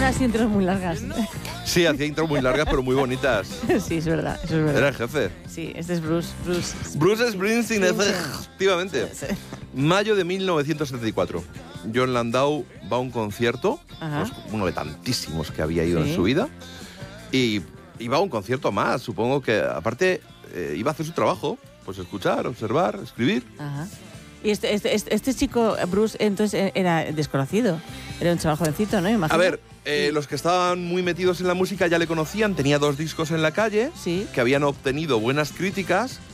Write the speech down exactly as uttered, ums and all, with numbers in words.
las intros muy largas. Sí, hacía intros muy largas, pero muy bonitas. Sí, es verdad, eso es verdad. Era el jefe. Sí, este es Bruce. Bruce, Bruce Springsteen, efectivamente. Sí. Mayo de mil novecientos setenta y cuatro. John Landau va a un concierto, pues, uno de tantísimos que había ido Sí. en su vida, y iba a un concierto más. Supongo que, aparte, eh, iba a hacer su trabajo, pues escuchar, observar, escribir. Ajá. Y este, este, este, este chico, Bruce, entonces era desconocido. Era un chaval jovencito, ¿no? Imagino. A ver, eh, los que estaban muy metidos en la música ya le conocían, tenía dos discos en la calle Sí. que habían obtenido buenas críticas